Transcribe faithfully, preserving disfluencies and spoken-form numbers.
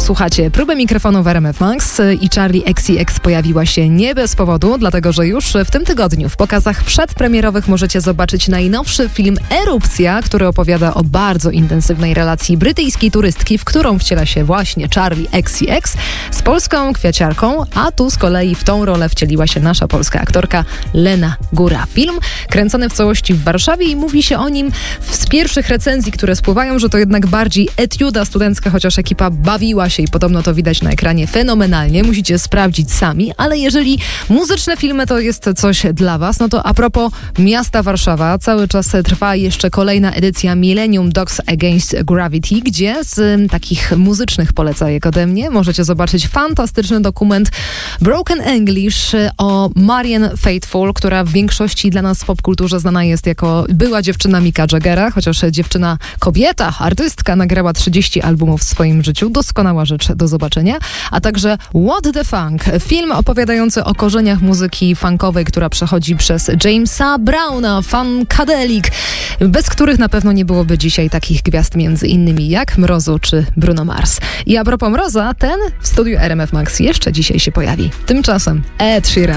Słuchacie próby mikrofonu w R M F Max i Charli X C X pojawiła się nie bez powodu, dlatego że już w tym tygodniu w pokazach przedpremierowych możecie zobaczyć najnowszy film Erupcja, który opowiada o bardzo intensywnej relacji brytyjskiej turystki, w którą wciela się właśnie Charli X C X z polską kwiaciarką, a tu z kolei w tą rolę wcieliła się nasza polska aktorka Lena Góra. Film kręcony w całości w Warszawie i mówi się o nim z pierwszych recenzji, które spływają, że to jednak bardziej etiuda studencka, chociaż ekipa bawiła się i podobno to widać na ekranie fenomenalnie. Musicie sprawdzić sami, ale jeżeli muzyczne filmy to jest coś dla was, no to a propos miasta Warszawa, cały czas trwa jeszcze kolejna edycja Millennium Dogs Against Gravity, gdzie z takich muzycznych polecajek ode mnie możecie zobaczyć fantastyczny dokument Broken English o Marianne Faithfull, która w większości dla nas w popkulturze znana jest jako była dziewczyna Micka Jaggera, chociaż dziewczyna kobieta, artystka, nagrała trzydzieści albumów w swoim życiu. Doskonała rzecz do zobaczenia. A także What the Funk, film opowiadający o korzeniach muzyki funkowej, która przechodzi przez Jamesa Browna, Funkadelic, bez których na pewno nie byłoby dzisiaj takich gwiazd między innymi jak Mrozu czy Bruno Mars. I a propos Mroza, ten w studiu R M F Max jeszcze dzisiaj się pojawi. Tymczasem Ed Sheeran.